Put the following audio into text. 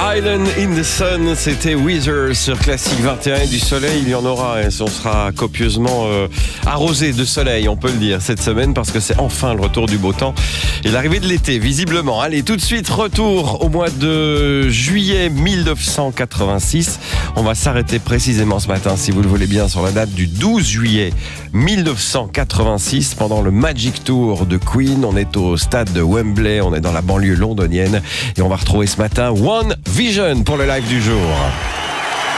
Island in the Sun, c'était Weezer sur Classique 21 et du soleil, il y en aura. On sera copieusement arrosé de soleil, on peut le dire, cette semaine parce que c'est enfin le retour du beau temps et l'arrivée de l'été, visiblement. Allez, tout de suite, retour au mois de juillet 1986. On va s'arrêter précisément ce matin, si vous le voulez bien, sur la date du 12 juillet 1986, pendant le Magic Tour de Queen. On est au stade de Wembley, on est dans la banlieue londonienne et on va retrouver ce matin One Vision pour le live du jour.